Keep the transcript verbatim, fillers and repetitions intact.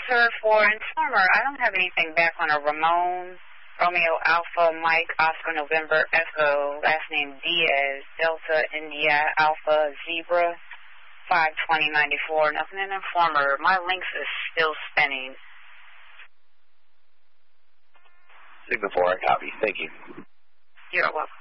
sir, for Informer, I don't have anything back on a Ramon, Romeo Alpha, Mike, Oscar, November, Echo, last name Diaz, Delta, India, Alpha, Zebra, five twenty ninety-four. Nothing in Informer. My links is still spinning. Signal four, I copy. Thank you. You're welcome.